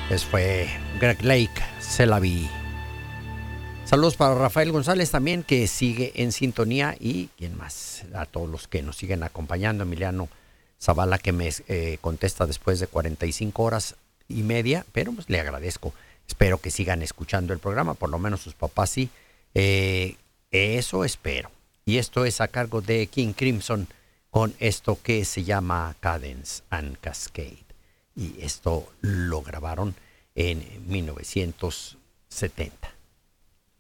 Fue Greg Lake, Se la vi. Saludos para Rafael González también, que sigue en sintonía. Y quién más, a todos los que nos siguen acompañando. Emiliano Zavala, que me contesta después de 45 horas y media, pero pues le agradezco. Espero que sigan escuchando el programa, por lo menos sus papás sí. Eso espero. Y esto es a cargo de King Crimson con esto que se llama Cadence and Cascade. Y esto lo grabaron en 1970.